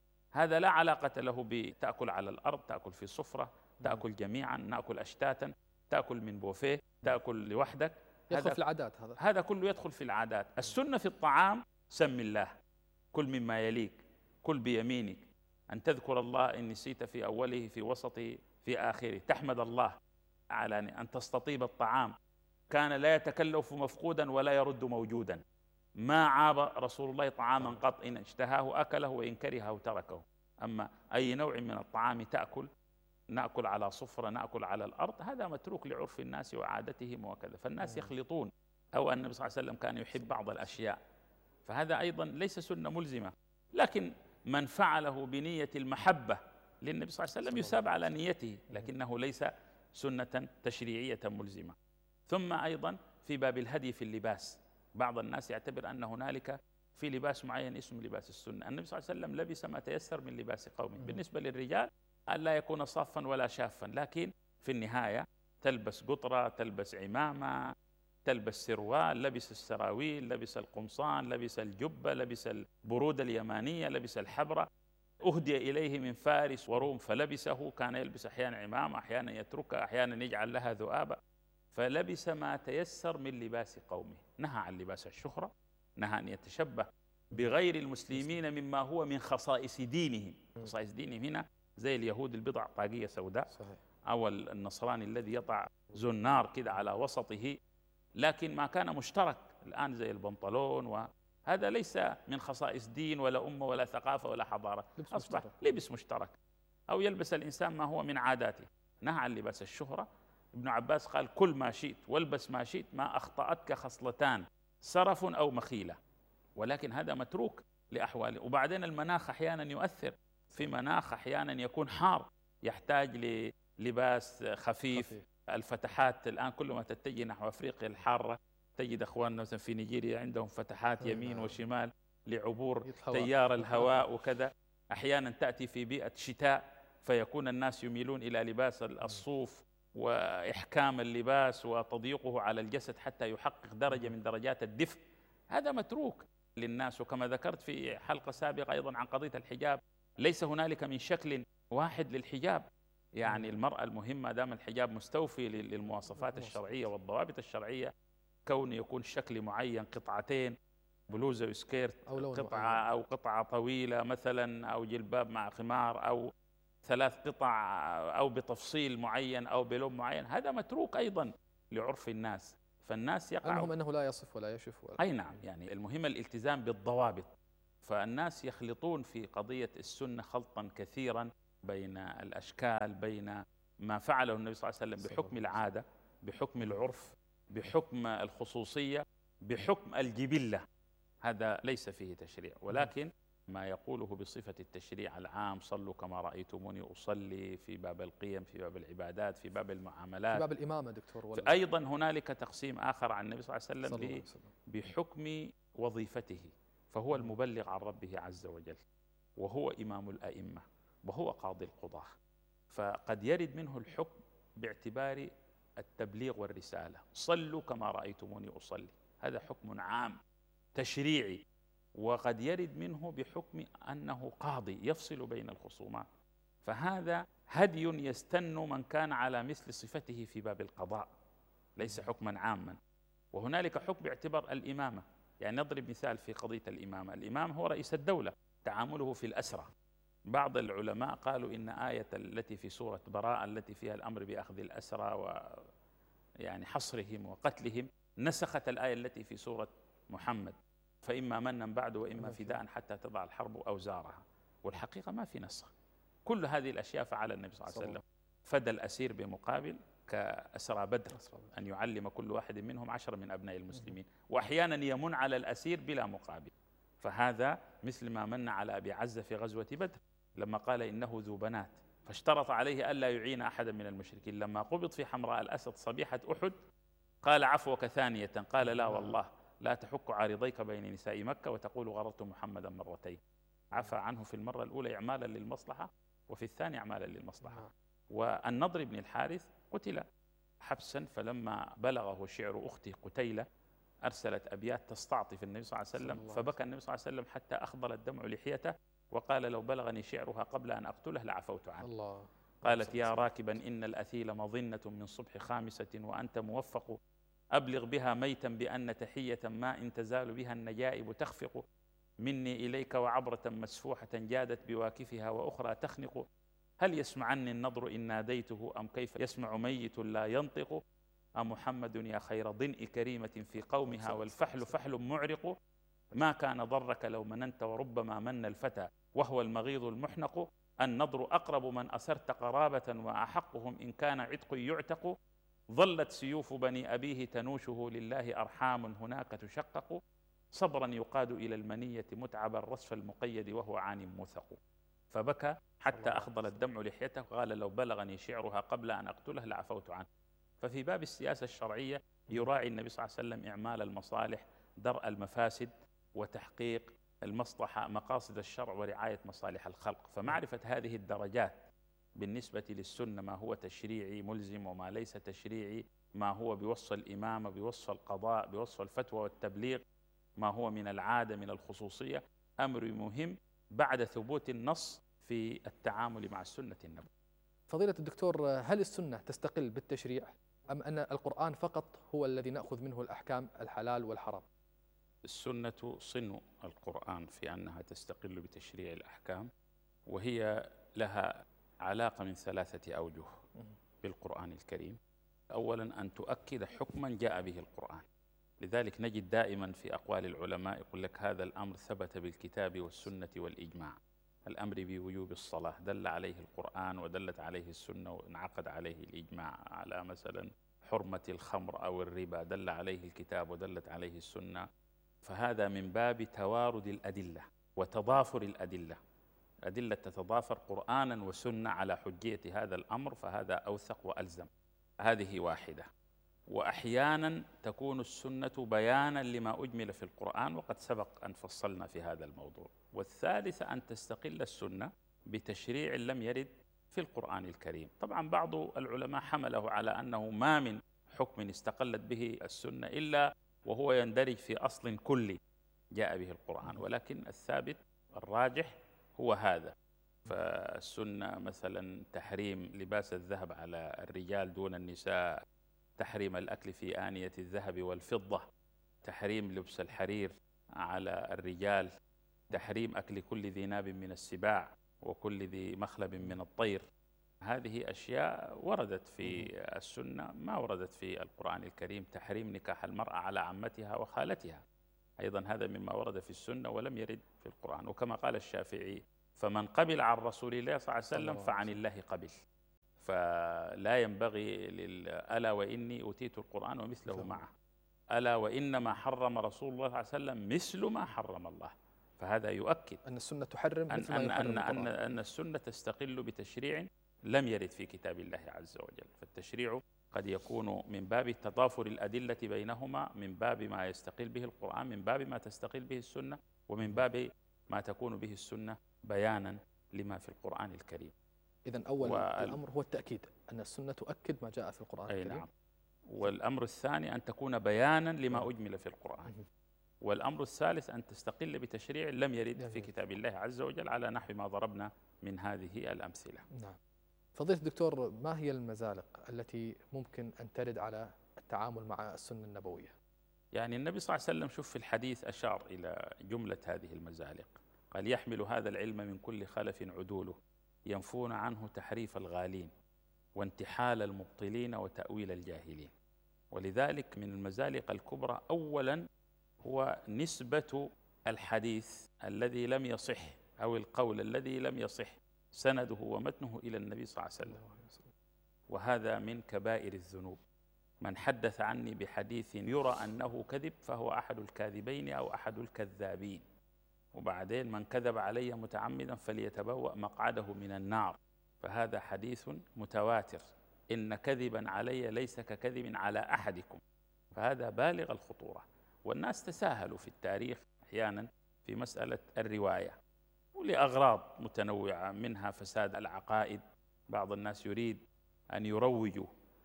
[SPEAKER 1] هذا لا علاقة له بتأكل على الأرض، تأكل في صفرة، تأكل جميعا، نأكل أشتاتا، تأكل من بوفيه، تأكل لوحدك.
[SPEAKER 2] يدخل في العادات.
[SPEAKER 1] هذا كله يدخل في العادات. السنة في الطعام سم الله، كل مما يليك، كل بيمينك، أن تذكر الله إن نسيت في أوله في وسطه في آخره، تحمد الله على أن تستطيب الطعام. كان لا يتكلف مفقودا ولا يرد موجودا. ما عاب رسول الله طعاما قط، إن اشتهاه أكله وإن كرهه تركه. أما أي نوع من الطعام تأكل، نأكل على صفرة، نأكل على الأرض، هذا متروك لعرف الناس وعادتهم وكذا. فالناس يخلطون. أو النبي صلى الله عليه وسلم كان يحب بعض الأشياء، فهذا أيضا ليس سنة ملزمة. لكن من فعله بنية المحبة للنبي صلى الله عليه وسلم يثاب على نيته، لكنه ليس سنة تشريعية ملزمة. ثم أيضا في باب الهدي في اللباس، بعض الناس يعتبر أن هنالك في لباس معين اسمه لباس السنة. النبي صلى الله عليه وسلم لبس ما تيسر من لباس قومه. بالنسبة للرجال أن لا يكون صافا ولا شافا، لكن في النهاية تلبس قطرة، تلبس عمامة، تلبس سروال، لبس السراويل، لبس القمصان، لبس الجبة، لبس البرودة اليمانية، لبس الحبرة. أهدي إليه من فارس وروم فلبسه، كان يلبس أحيانا عمامة، أحيانا يتركها، أحيانا يجعل لها ذؤابة. فلبس ما تيسر من لباس قومه. نهى عن لباس الشهرة، نهى أن يتشبه بغير المسلمين مما هو من خصائص دينهم. خصائص دينهم هنا زي اليهود البضع طاقية سوداء، أو النصراني الذي يضع زنار كده على وسطه، لكن ما كان مشترك الآن زي البنطلون، وهذا ليس من خصائص دين ولا أمة ولا ثقافة ولا حضارة، أصبح لبس مشترك. أو يلبس الإنسان ما هو من عاداته. نهى عن لباس الشهرة. ابن عباس قال كل ما شئت والبس ما شئت، ما أخطأتك خصلتان، سرف أو مخيلة. ولكن هذا متروك لأحواله. وبعدين المناخ أحيانا يؤثر، في مناخ أحيانا يكون حار يحتاج للباس خفيف. الفتحات الآن كل ما تتجه نحو أفريقيا الحارة تجد أخواننا مثلا في نيجيريا عندهم فتحات يمين وشمال لعبور تيار الهواء وكذا. أحيانا تأتي في بيئة شتاء فيكون الناس يميلون إلى لباس الصوف وإحكام اللباس وتضييقه على الجسد حتى يحقق درجة من درجات الدفء. هذا متروك للناس. وكما ذكرت في حلقة سابقة أيضا عن قضية الحجاب، ليس هنالك من شكل واحد للحجاب. يعني المرأة المهمة دام الحجاب مستوفي للمواصفات الشرعية والضوابط الشرعية، كون يكون شكل معين، قطعتين، بلوزة وسكيرت، قطعة أو قطعة طويلة مثلا، أو جلباب مع خمار، أو 3 قطع أو بتفصيل معين أو بلون معين، هذا متروك أيضا لعرف الناس، فالناس
[SPEAKER 2] المهم أنه لا يصف ولا يشف ولا.
[SPEAKER 1] أي نعم، يعني المهم الالتزام بالضوابط. فالناس يخلطون في قضية السنة خلطا كثيرا بين الأشكال، بين ما فعله النبي صلى الله عليه وسلم بحكم العادة، بحكم العرف، بحكم الخصوصية، بحكم الجبلة. هذا ليس فيه تشريع، ولكن ما يقوله بصفة التشريع العام، صلوا كما رأيتموني أصلي، في باب القيم، في باب العبادات، في باب المعاملات،
[SPEAKER 2] في باب الإمامة دكتور.
[SPEAKER 1] أيضا هنالك تقسيم آخر عن النبي صلى الله عليه وسلم بحكم وظيفته، فهو المبلغ عن ربه عز وجل، وهو إمام الأئمة، وهو قاضي القضاة، فقد يرد منه الحكم باعتبار التبليغ والرسالة. صلوا كما رأيتموني أصلي، هذا حكم عام تشريعي. وقد يرد منه بحكم أنه قاضي يفصل بين الخصومات، فهذا هدي يستن من كان على مثل صفته في باب القضاء، ليس حكما عاما. وهنالك حكم باعتبار الإمامة، يعني نضرب مثال في قضية الإمامة. الإمام هو رئيس الدولة، تعامله في الأسرى. بعض العلماء قالوا إن آية التي في سورة براءة التي فيها الأمر بأخذ الأسرى ويعني حصرهم وقتلهم نسخت الآية التي في سورة محمد، فإما منا بعد وإما فداء حتى تضع الحرب أوزارها. والحقيقة ما في نسخ، كل هذه الأشياء فعل النبي صلى الله عليه وسلم. فدى الأسير بمقابل كأسرى بدر، أن يعلم كل واحد منهم 10 من أبناء المسلمين، وأحيانا يمن على الأسير بلا مقابل. فهذا مثل ما من على أبي عزة في غزوة بدر لما قال إنه ذو بنات، فاشترط عليه ألا يعين أحدا من المشركين. لما قبض في حمراء الأسد صبيحة أحد قال عفوك ثانية، قال لا والله لا تحك عارضيك بين نساء مكة وتقول غررت محمدا مرتين. عفى عنه في المرة الأولى إعمالا للمصلحة، وفي الثانية إعمالا للمصلحة. والنضر بن الحارث قتل حبسا، فلما بلغه شعر أخته قتيلة أرسلت أبيات تستعطف النبي صلى الله عليه وسلم، فبكى النبي صلى الله عليه وسلم حتى أخضل الدمع لحيته، وقال لو بلغني شعرها قبل أن أقتله لعفوت عنه. الله. قالت يا راكبا إن الأثيل مظنة من صبح خامسة وأنت موفق، أبلغ بها ميتا بأن تحية ما إن تزال بها النجائب تخفق، مني إليك وعبرة مسفوحة جادت بواكفها وأخرى تخنق، هل يسمعني النضر إن ناديته أم كيف يسمع ميت لا ينطق، أمحمد يا خير ضنء كريمة في قومها والفحل فحل معرق، ما كان ضرك لو مننت وربما من الفتى وهو المغيض المحنق، النضر أقرب من أسرت قرابة وأحقهم إن كان عتق يعتق، ظلت سيوف بني أبيه تنوشه لله أرحام هناك تشقق، صبرا يقاد إلى المنية متعب الرصف المقيد وهو عان موثق. فبكى حتى أخضل الدمع لحيته، قال لو بلغني شعرها قبل أن أقتله لعفوت عنه. ففي باب السياسة الشرعية يراعي النبي صلى الله عليه وسلم إعمال المصالح، درء المفاسد، وتحقيق المصلحة، مقاصد الشرع ورعاية مصالح الخلق. فمعرفة هذه الدرجات بالنسبة للسنة، ما هو تشريعي ملزم وما ليس تشريعي، ما هو بوصف الإمامة، بوصف القضاء، بوصف الفتوى والتبليغ، ما هو من العادة من الخصوصية، أمر مهم بعد ثبوت النص في التعامل مع السنة النبوية.
[SPEAKER 2] فضيلة الدكتور، هل السنة تستقل بالتشريع أم أن القرآن فقط هو الذي نأخذ منه الأحكام الحلال والحرام؟
[SPEAKER 1] السنة صنو القرآن في أنها تستقل بتشريع الأحكام، وهي لها علاقة من 3 أوجه بالقرآن الكريم. أولا أن تؤكد حكما جاء به القرآن، لذلك نجد دائما في أقوال العلماء يقول لك هذا الأمر ثبت بالكتاب والسنة والإجماع. الأمر بوجوب الصلاة دل عليه القرآن ودلت عليه السنة وانعقد عليه الإجماع، على مثلا حرمة الخمر أو الربا دل عليه الكتاب ودلت عليه السنة. فهذا من باب توارد الأدلة وتضافر الأدلة، أدلة تتضافر قرآنا وسنة على حجية هذا الأمر، فهذا أوثق وألزم. هذه واحدة. وأحيانا تكون السنة بيانا لما أجمل في القرآن، وقد سبق أن فصلنا في هذا الموضوع. والثالثة أن تستقل السنة بتشريع لم يرد في القرآن الكريم. طبعا بعض العلماء حمله على أنه ما من حكم استقلت به السنة إلا وهو يندرج في أصل كلي جاء به القرآن، ولكن الثابت الراجح هو هذا. فالسنة مثلا تحريم لباس الذهب على الرجال دون النساء، تحريم الأكل في آنية الذهب والفضة، تحريم لبس الحرير على الرجال، تحريم أكل كل ذي ناب من السباع، وكل ذي مخلب من الطير. هذه أشياء وردت في السنة ما وردت في القرآن الكريم. تحريم نكاح المرأة على عمتها وخالتها أيضا هذا مما ورد في السنة ولم يرد في القرآن. وكما قال الشافعي: فمن قبل عن رسول الله صلى الله عليه وسلم فعن الله قبل. فلا ينبغي ألا وإني أوتيت القرآن ومثله معه، ألا وإنما حرم رسول الله صلى الله عليه وسلم مثل ما حرم الله. فهذا يؤكد
[SPEAKER 2] أن السنة تحرم مثل ما يحرم القرآن.
[SPEAKER 1] أن السنة تستقل بتشريع لم يرد في كتاب الله عز وجل. فالتشريع قد يكون من باب تضافر الأدلة بينهما، من باب ما يستقل به القرآن، من باب ما تستقل به السنة، ومن باب ما تكون به السنة بيانا لما في القرآن الكريم.
[SPEAKER 2] إذن أول الأمر هو التأكيد أن السنة تؤكد ما جاء في القرآن الكريم.
[SPEAKER 1] نعم. والأمر الثاني أن تكون بيانا لما أجمل في القرآن. والأمر الثالث أن تستقل بتشريع لم يرد في كتاب الله عز وجل على نحو ما ضربنا من هذه الأمثلة.
[SPEAKER 2] نعم. فضيلة الدكتور، ما هي المزالق التي ممكن أن ترد على التعامل مع السنة النبوية؟
[SPEAKER 1] يعني النبي صلى الله عليه وسلم شوف في الحديث أشار إلى جملة هذه المزالق، قال: يحمل هذا العلم من كل خلف عدوله ينفون عنه تحريف الغالين وانتحال المبطلين وتأويل الجاهلين. ولذلك من المزالق الكبرى أولا هو نسبة الحديث الذي لم يصح أو القول الذي لم يصح سنده ومتنه إلى النبي صلى الله عليه وسلم، وهذا من كبائر الذنوب. من حدث عني بحديث يرى أنه كذب فهو أحد الكاذبين أو أحد الكذابين. وبعدين: من كذب علي متعمدا فليتبوأ مقعده من النار. فهذا حديث متواتر: إن كذبا علي ليس ككذب على أحدكم. فهذا بالغ الخطورة. والناس تساهلوا في التاريخ أحيانا في مسألة الرواية ولأغراض متنوعة، منها فساد العقائد. بعض الناس يريد أن يروجوا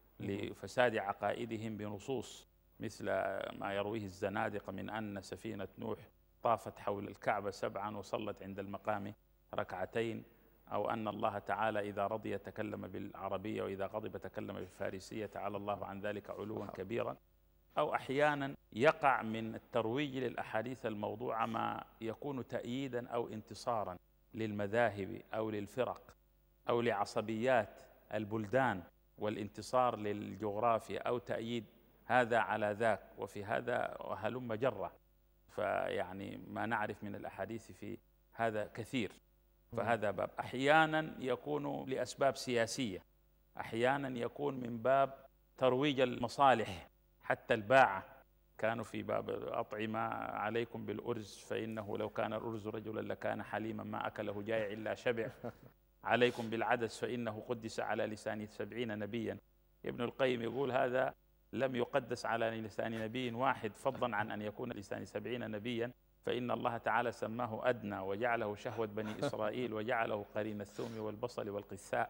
[SPEAKER 1] لفساد عقائدهم بنصوص مثل ما يرويه الزنادقة من أن سفينة نوح طافت حول الكعبة 7 وصلت عند المقام 2 أو أن الله تعالى إذا رضي تكلم بالعربية وإذا غضب تكلم بالفارسية تعالى الله عن ذلك علوا كبيرا. أو أحيانا يقع من الترويج للأحاديث الموضوعة ما يكون تأييدا أو انتصارا للمذاهب أو للفرق أو لعصبيات البلدان، والانتصار للجغرافيا أو تأييد هذا على ذاك، وفي هذا وهلم جرة. فيعني ما نعرف من الأحاديث في هذا كثير. فهذا باب أحيانا يكون لأسباب سياسية، أحيانا يكون من باب ترويج المصالح. حتى الباعة كانوا في باب أطعمة عليكم بالأرز فإنه لو كان الأرز رجلا لكان حليما ما أكله جائع إلا شبع. عليكم بالعدس فإنه قدس على لسان 70 نبيا. ابن القيم يقول هذا لم يقدس على لسان نبي واحد فضلا عن أن يكون لسان 70 نبيا، فإن الله تعالى سماه أدنى وجعله شهوة بني إسرائيل وجعله قرين الثوم والبصل والقثاء.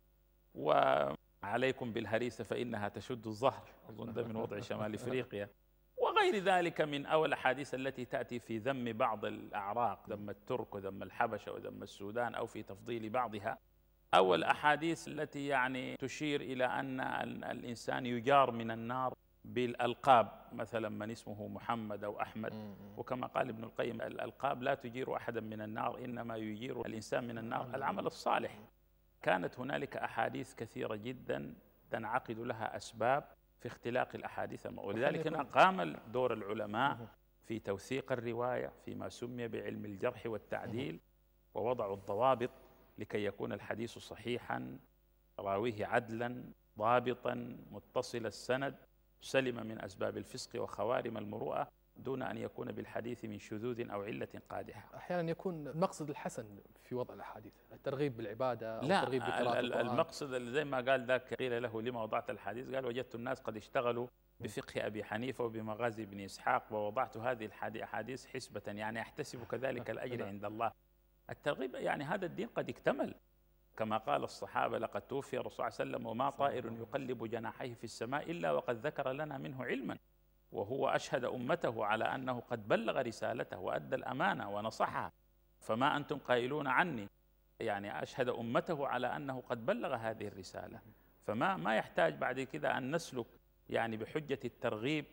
[SPEAKER 1] وعليكم بالهريسة فإنها تشد الظهر، أظن ده من وضع شمال إفريقيا. وغير ذلك من أول الأحاديث التي تأتي في ذم بعض الأعراق، ذم الترك وذم الحبشة وذم السودان، أو في تفضيل بعضها، أو الأحاديث التي يعني تشير إلى أن الإنسان يجار من النار بالألقاب، مثلا من اسمه محمد أو أحمد. وكما قال ابن القيم: الألقاب لا تجير أحدا من النار، إنما يجير الإنسان من النار العمل الصالح. كانت هنالك أحاديث كثيرة جدا تنعقد لها أسباب في اختلاق الأحاديث، ولذلك قام دور العلماء في توثيق الرواية فيما سمي بعلم الجرح والتعديل، ووضعوا الضوابط لكي يكون الحديث صحيحا، راويه عدلا ضابطا متصل السند، سلم من أسباب الفسق وخوارم المروءة، دون أن يكون بالحديث من شذوذ أو علة قادحة.
[SPEAKER 2] أحيانا يكون المقصد الحسن في وضع الأحاديث، الترغيب بالعبادة أو
[SPEAKER 1] لا،
[SPEAKER 2] الترغيب بقراءة القرآن.
[SPEAKER 1] المقصد زي ما قال ذاك قيل له لما وضعت الحديث، قال: وجدت الناس قد اشتغلوا بفقه أبي حنيفة وبمغازي ابن إسحاق ووضعت هذه الأحاديث حسبة، يعني أحتسب كذلك الأجر عند الله. الترغيب يعني هذا الدين قد اكتمل، كما قال الصحابة: لقد توفي الرسول صلى الله عليه وسلم وما طائر يقلب جناحيه في السماء إلا وقد ذكر لنا منه علما، وهو أشهد أمته على أنه قد بلغ رسالته وأدى الأمانة ونصحها، فما أنتم قائلون عني؟ يعني أشهد أمته على أنه قد بلغ هذه الرسالة. فما يحتاج بعد كده أن نسلك يعني بحجة الترغيب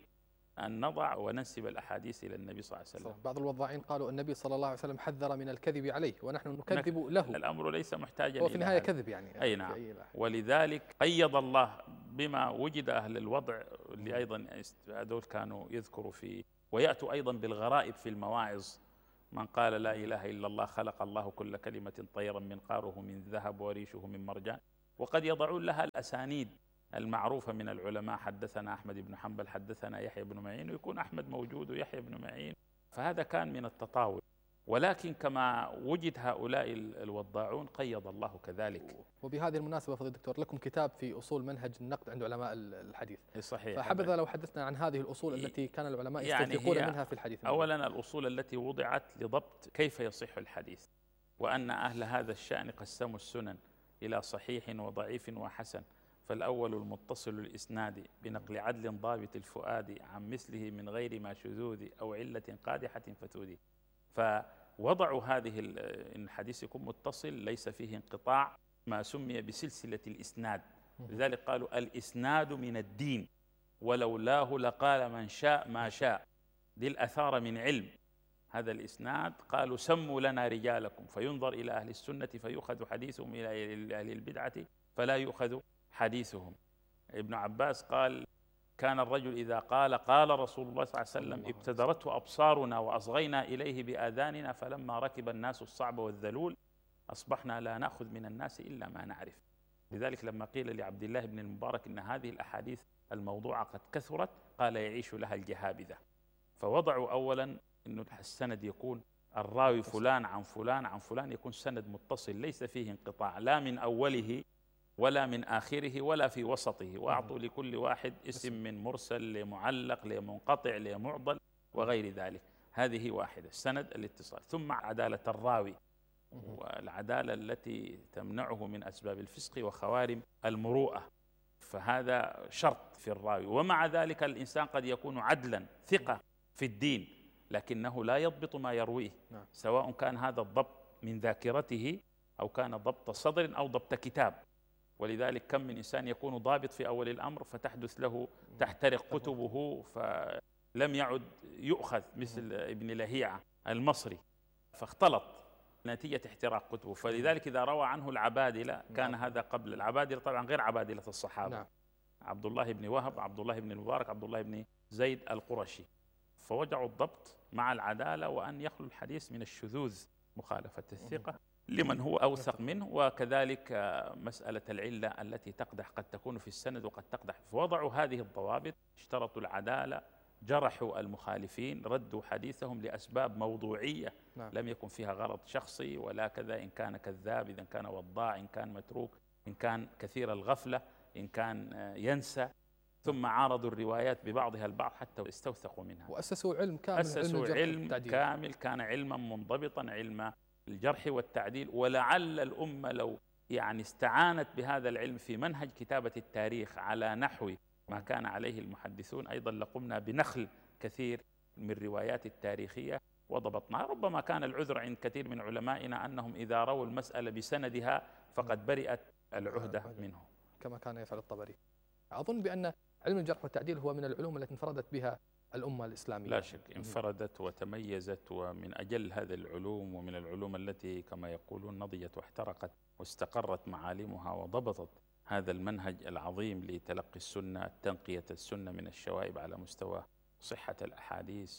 [SPEAKER 1] أن نضع وننسب الأحاديث إلى النبي صلى الله عليه وسلم.
[SPEAKER 2] بعض الوضاعين قالوا النبي صلى الله عليه وسلم حذر من الكذب عليه ونحن نكذب له.
[SPEAKER 1] الأمر ليس محتاجا
[SPEAKER 2] هو في النهاية كذب يعني.
[SPEAKER 1] أي نعم. ولذلك قيض الله بما وجد أهل الوضع اللي أيضا هذول كانوا يذكروا فيه، ويأتوا أيضا بالغرائب في المواعظ. من قال لا إله إلا الله خلق الله كل كلمة طيرا منقاره من ذهب وريشه من مرجان. وقد يضعون لها الأسانيد المعروفة من العلماء، حدثنا أحمد بن حنبل، حدثنا يحيى بن معين، ويكون أحمد موجود ويحيى بن معين. فهذا كان من التطاول، ولكن كما وجد هؤلاء الوضاعون قيض الله كذلك.
[SPEAKER 2] وبهذه المناسبة فضيلة الدكتور لكم كتاب في أصول منهج النقد عند علماء الحديث.
[SPEAKER 1] صحيح.
[SPEAKER 2] فحبذا لو حدثنا عن هذه الأصول التي كان العلماء يستنطقون منها في الحديث.
[SPEAKER 1] أولا الأصول التي وضعت لضبط كيف يصح الحديث، وأن أهل هذا الشأن قسموا السنن إلى صحيح وضعيف وحسن. فالأول المتصل الإسناد بنقل عدل ضابط الفؤاد عن مثله من غير ما شذوذ أو علة قادحة فتودي. فوضعوا هذه إن الحديث يكون متصل ليس فيه انقطاع، ما سمي بسلسلة الإسناد. لذلك قالوا الإسناد من الدين ولولاه لقال من شاء ما شاء. دي الأثار من علم هذا الإسناد. قالوا سموا لنا رجالكم، فينظر إلى أهل السنة فيؤخذ حديثهم، إلى أهل البدعة فلا يؤخذ حديثهم. ابن عباس قال كان الرجل إذا قال قال رسول الله صلى الله عليه وسلم ابتدرته أبصارنا وأصغينا إليه بآذاننا، فلما ركب الناس الصعب والذلول أصبحنا لا نأخذ من الناس إلا ما نعرف. لذلك لما قيل لعبد الله بن المبارك إن هذه الأحاديث الموضوعة قد كثرت، قال يعيش لها الجهابذة. فوضعوا أولا أن السند يكون الراوي فلان عن فلان عن فلان، يكون سند متصل ليس فيه انقطاع لا من أوله ولا من آخره ولا في وسطه. وأعطوا لكل واحد اسم من مرسل لمعلق لمنقطع لمعضل وغير ذلك. هذه واحدة، سند الاتصال. ثم عدالة الراوي، والعدالة التي تمنعه من أسباب الفسق وخوارم المروءة، فهذا شرط في الراوي. ومع ذلك الإنسان قد يكون عدلا ثقة في الدين لكنه لا يضبط ما يرويه، سواء كان هذا الضبط من ذاكرته أو كان ضبط صدر أو ضبط كتاب. ولذلك كم من إنسان يكون ضابط في أول الأمر فتحدث له تحترق كتبه فلم يعد يؤخذ، مثل ابن لهيعة المصري فاختلط نتيجة احتراق كتبه. فلذلك إذا روى عنه العبادلة كان هذا قبل العبادلة، طبعا غير عبادلة الصحابة. عبد الله بن وهب، عبد الله بن المبارك، عبد الله بن زيد القرشي. فوجعوا الضبط مع العدالة، وأن يخلو الحديث من الشذوذ مخالفة الثقة لمن هو أوثق منه. وكذلك مسألة العلة التي تقدح قد تكون في السند وقد تقدح. فوضعوا هذه الضوابط، اشترطوا العدالة، جرحوا المخالفين، ردوا حديثهم لأسباب موضوعية لم يكن فيها غرض شخصي ولا كذا، إن كان كذاب، إذا كان وضاع، إن كان متروك، إن كان كثير الغفلة، إن كان ينسى. ثم عارضوا الروايات ببعضها البعض حتى استوثقوا منها.
[SPEAKER 2] وأسسوا علم كامل،
[SPEAKER 1] أسسوا علم كامل كان علما منضبطا، علم الجرح والتعديل. ولعل الأمة لو استعانت بهذا العلم في منهج كتابة التاريخ على نحو ما كان عليه المحدثون، أيضا لقمنا بنخل كثير من الروايات التاريخية وضبطناها. ربما كان العذر عند كثير من علمائنا أنهم إذا رووا المسألة بسندها فقد برئت العهدة منه،
[SPEAKER 2] كما كان يفعل الطبري. أظن بأن علم الجرح والتعديل هو من العلوم التي انفردت بها الأمة الإسلامية.
[SPEAKER 1] لا شك انفردت وتميزت، ومن أجل هذه العلوم، ومن العلوم التي كما يقولون نضجت واحترقت واستقرت معالمها وضبطت هذا المنهج العظيم لتلقي السنة، تنقية السنة من الشوائب على مستوى صحة الأحاديث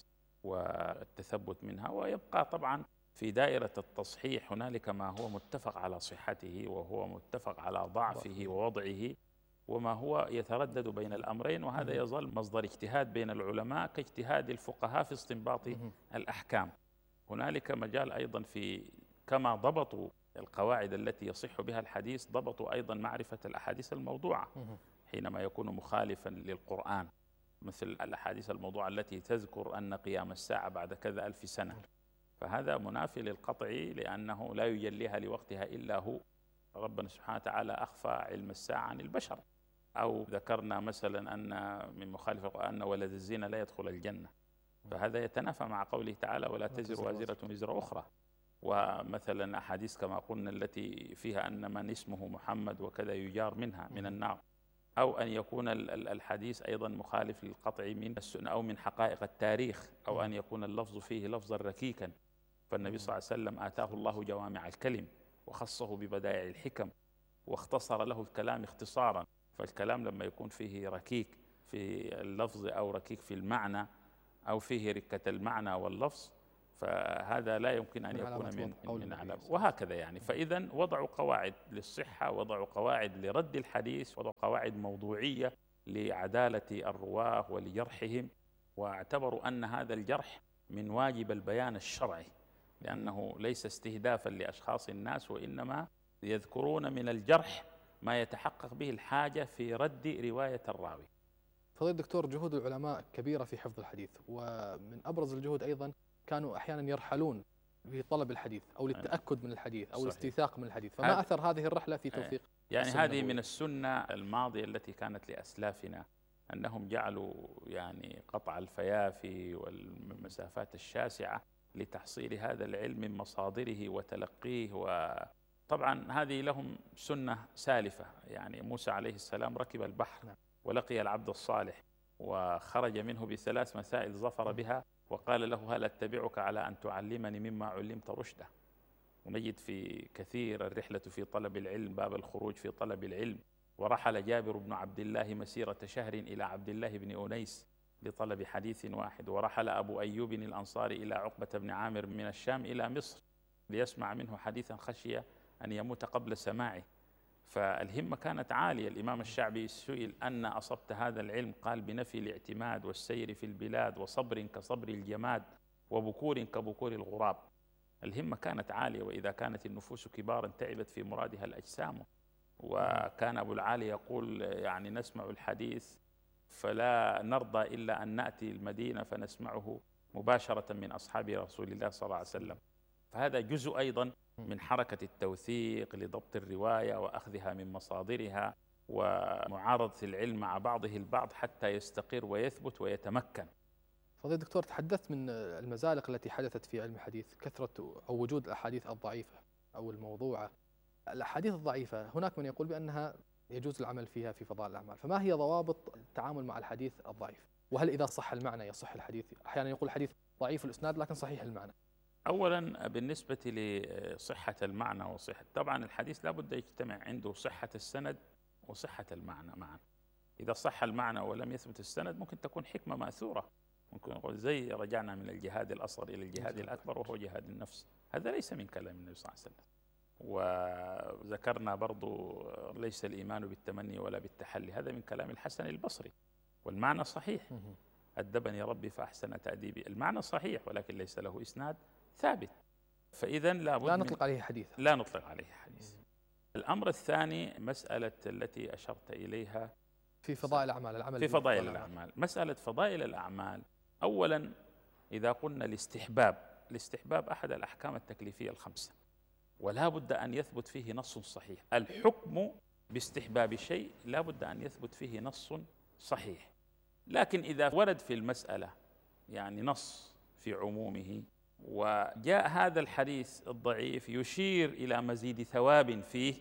[SPEAKER 1] والتثبت منها. ويبقى طبعا في دائرة التصحيح هنالك ما هو متفق على صحته وهو متفق على ضعفه ووضعه، وما هو يتردد بين الأمرين، وهذا يظل مصدر اجتهاد بين العلماء كاجتهاد الفقهاء في استنباط الأحكام. هنالك مجال أيضا في كما ضبطوا القواعد التي يصح بها الحديث، ضبطوا أيضا معرفة الأحاديث الموضوعة حينما يكون مخالفا للقرآن، مثل الأحاديث الموضوعة التي تذكر أن قيام الساعة بعد كذا 1000 سنة، فهذا منافي للقطع لأنه لا يجليها لوقتها إلا هو. ربنا سبحانه وتعالى أخفى علم الساعة عن البشر. أو ذكرنا مثلا أن من مخالف القرآن أن ولد الزنا لا يدخل الجنة، فهذا يتنافى مع قوله تعالى ولا تزر وازرة وزر أخرى. ومثلا أحاديث كما قلنا التي فيها أن من اسمه محمد وكذا يجار منها من النار، أو أن يكون الحديث أيضا مخالف للقطع من السنة أو من حقائق التاريخ، أو أن يكون اللفظ فيه لفظا ركيكا. فالنبي صلى الله عليه وسلم آتاه الله جوامع الكلم وخصه ببدائع الحكم واختصر له الكلام اختصارا. فالكلام لما يكون فيه ركيك في اللفظ أو ركيك في المعنى أو فيه ركة المعنى واللفظ، فهذا لا يمكن أن يكون من علامة، وهكذا يعني. فإذا وضعوا قواعد للصحة، وضعوا قواعد لرد الحديث، وضعوا قواعد موضوعية لعدالة الرواة ولجرحهم، واعتبروا أن هذا الجرح من واجب البيان الشرعي، لأنه ليس استهدافا لأشخاص الناس، وإنما يذكرون من الجرح ما يتحقق به الحاجة في رد رواية الراوي.
[SPEAKER 2] فضيلة الدكتور، جهود العلماء كبيرة في حفظ الحديث، ومن أبرز الجهود أيضا كانوا أحيانا يرحلون في طلب الحديث أو للتأكد من الحديث أو الاستيثاق من الحديث. فما أثر هذه الرحلة في توثيق؟
[SPEAKER 1] يعني هذه من السنة الماضية التي كانت لأسلافنا، أنهم جعلوا يعني قطع الفيافي والمسافات الشاسعة لتحصيل هذا العلم من مصادره وتلقيه. وطبعا هذه لهم سنة سالفة، يعني موسى عليه السلام ركب البحر ولقي العبد الصالح وخرج منه ب3 مسائل ظفر بها، وقال له هل أتبعك على أن تعلمني مما علمت رشدا. ونجد في كثير الرحلة في طلب العلم، باب الخروج في طلب العلم. ورحل جابر بن عبد الله مسيرة شهر إلى عبد الله بن أنيس لطلب حديث واحد. ورحل أبو أيوب الأنصاري إلى عقبة بن عامر من الشام إلى مصر ليسمع منه حديثا خشي أن يموت قبل سماعه. فالهمة كانت عالية. الإمام الشعبي سئل أن أصبت هذا العلم؟ قال بنفي الاعتماد والسير في البلاد وصبر كصبر الجماد وبكور كبكور الغراب. الهمة كانت عالية، وإذا كانت النفوس كبارا تعبت في مرادها الأجسام. وكان أبو العالي يقول يعني نسمع الحديث فلا نرضى إلا أن نأتي المدينة فنسمعه مباشرة من أصحاب رسول الله صلى الله عليه وسلم. فهذا جزء أيضا من حركة التوثيق لضبط الرواية وأخذها من مصادرها ومعارضة العلم مع بعضه البعض حتى يستقر ويثبت ويتمكن.
[SPEAKER 2] فضيلة الدكتور، تحدثت من المزالق التي حدثت في علم الحديث، كثرة أو وجود الأحاديث الضعيفة أو الموضوعة. الأحاديث الضعيفة هناك من يقول بأنها يجوز العمل فيها في فضائل الأعمال، فما هي ضوابط التعامل مع الحديث الضعيف؟ وهل إذا صح المعنى يصح الحديث؟ أحيانا يقول الحديث ضعيف الإسناد لكن صحيح المعنى.
[SPEAKER 1] أولا بالنسبة لصحة المعنى وصحة، طبعا الحديث لابد يجتمع عنده صحة السند وصحة المعنى معا. إذا صح المعنى ولم يثبت السند ممكن تكون حكمة مأثورة، ممكن نقول زي رجعنا من الجهاد الأصغر إلى الجهاد الأكبر وهو جهاد النفس. هذا ليس من كلام النبي صلى الله عليه وسلم. وذكرنا برضو ليس الإيمان بالتمني ولا بالتحلي، هذا من كلام الحسن البصري، والمعنى صحيح. أدبني ربي فأحسن تأديبي، المعنى صحيح ولكن ليس له إسناد ثابت، فإذا لابد
[SPEAKER 2] لا نطلق عليه حديث.
[SPEAKER 1] لا نطلق عليه حديث. الأمر الثاني مسألة التي أشرت إليها
[SPEAKER 2] في فضائل الأعمال، العمل
[SPEAKER 1] في فضائل الأعمال. مسألة فضائل الأعمال، أولا إذا قلنا الاستحباب أحد الأحكام التكليفية ال5، ولا بد أن يثبت فيه نص صحيح. الحكم باستحباب شيء لا بد أن يثبت فيه نص صحيح. لكن إذا ورد في المسألة يعني نص في عمومه وجاء هذا الحديث الضعيف يشير إلى مزيد ثواب فيه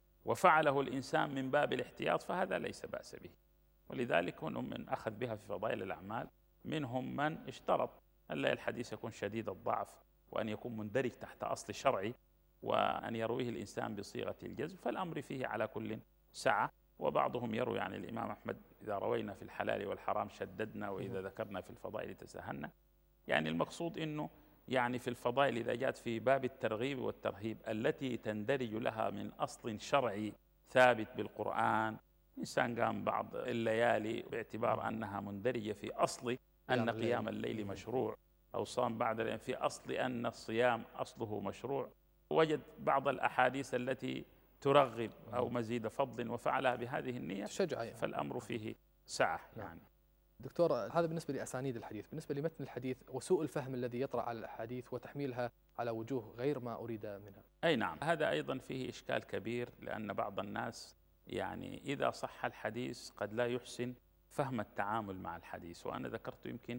[SPEAKER 1] وفعله الإنسان من باب الاحتياط، فهذا ليس بأس به. ولذلك هم من أخذ بها في فضائل الأعمال، منهم من اشترط أن لا الحديث يكون شديد الضعف وأن يكون مندرج تحت أصل شرعي وأن يرويه الإنسان بصيغة الجزم، فالأمر فيه على كل سعة. وبعضهم يروي عن الإمام أحمد إذا روينا في الحلال والحرام شددنا وإذا ذكرنا في الفضائل تساهلنا. يعني المقصود أنه يعني في الفضائل إذا جاءت في باب الترغيب والترهيب التي تندرج لها من أصل شرعي ثابت بالقرآن، إنسان قام بعض الليالي باعتبار أنها مندرجة في أصل أن قيام الليل مشروع، أو صام بعد في أصل أن الصيام أصله مشروع، وجد بعض الأحاديث التي ترغب أو مزيد فضل وفعلها بهذه النية فالأمر فيه سعة. يعني
[SPEAKER 2] دكتور، هذا بالنسبة لأسانيد الحديث. بالنسبة لمتن الحديث وسوء الفهم الذي يطرأ على الأحاديث وتحميلها على وجوه غير ما أريد منها.
[SPEAKER 1] أي نعم، هذا أيضا فيه إشكال كبير، لأن بعض الناس يعني إذا صح الحديث قد لا يحسن فهم التعامل مع الحديث. وأنا ذكرت يمكن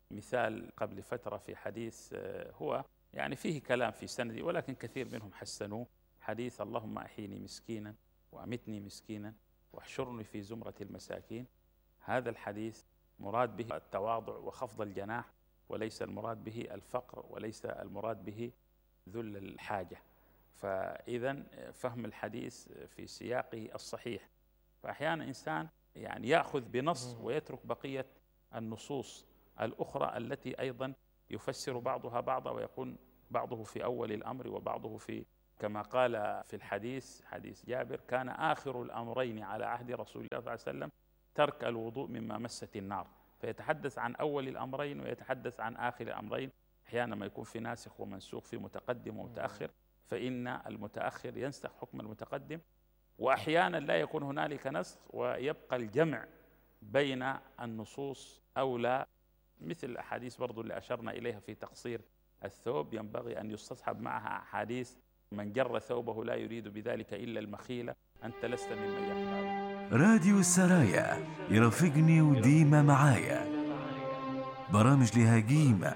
[SPEAKER 1] مثال قبل فترة في حديث هو يعني فيه كلام في سندي ولكن كثير منهم حسنوه، حديث اللهم أحيني مسكينا وأمتني مسكينا واحشرني في زمرة المساكين. هذا الحديث مراد به التواضع وخفض الجناح، وليس المراد به الفقر، وليس المراد به ذل الحاجة. فإذا فهم الحديث في سياقه الصحيح. فأحيانا إنسان يعني يأخذ بنص ويترك بقية النصوص الأخرى التي أيضا يفسر بعضها بعضا، ويكون بعضه في أول الأمر وبعضه في، كما قال في الحديث حديث جابر: كان آخر الأمرين على عهد رسول الله صلى الله عليه وسلم ترك الوضوء مما مست النار. فيتحدث عن أول الأمرين ويتحدث عن آخر الأمرين. أحيانا ما يكون في ناسخ ومنسوخ، في متقدم ومتأخر، فإن المتأخر ينسخ حكم المتقدم، وأحيانا لا يكون هنالك نسخ ويبقى الجمع بين النصوص أولى، مثل الأحاديث برضو اللي أشرنا إليها في تقصير الثوب، ينبغي أن يستصحب معها أحاديث: من جر ثوبه لا يريد بذلك إلا المخيلة، أنت لست ممن يقبل.
[SPEAKER 3] راديو السرايا يرافقني وديما معايا، برامج لها قيمة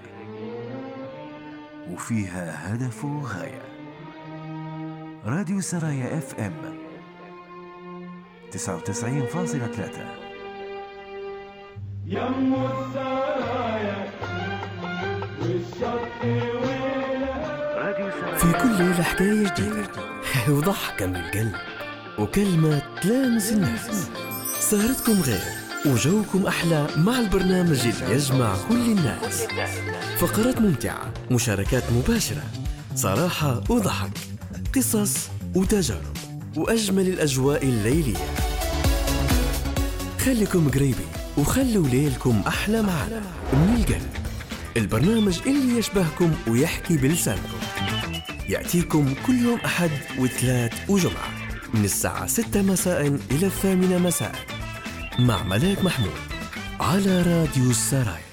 [SPEAKER 3] وفيها هدف وغاية. راديو السرايا FM 99.3.
[SPEAKER 4] يم السرايا والشط
[SPEAKER 5] في كل ليلة حكاية جديدة وضحكة من القلب وكلمة تلامس النفس. سهرتكم غير وجوكم أحلى مع البرنامج اللي يجمع كل الناس. فقرات ممتعة، مشاركات مباشرة، صراحة وضحك، قصص وتجارب، وأجمل الأجواء الليلية. خليكم قريبين وخلوا ليلكم أحلى معنا من القلب. البرنامج اللي يشبهكم ويحكي بلسانكم يأتيكم كل يوم أحد وثلاث وجمعة من الساعة 6 مساء إلى 8 مساء مع ملاك محمود على راديو السرايا.